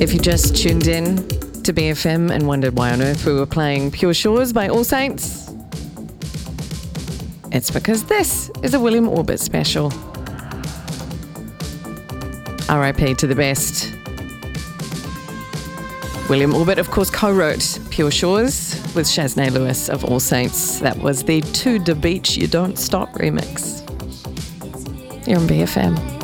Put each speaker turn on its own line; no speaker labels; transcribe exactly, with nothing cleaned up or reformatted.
If you just tuned in to B F M and wondered why on earth we were playing Pure Shores by All Saints, it's because this is a William Orbit special. R I P to the best. William Orbit, of course, co-wrote Pure Shores with Shaznay Lewis of All Saints. That was the To Da Beach You Don't Stop remix. You're on B F M.